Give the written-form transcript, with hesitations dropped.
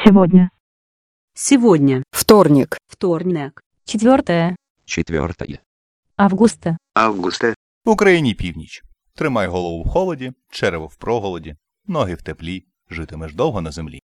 Сегодня. Сегодня. Вторник. Вторник. 4 4 августа. августа. В Україні північ. Тримай голову в холоді, черево в проголоді, ноги в теплі, житимеш довго на землі.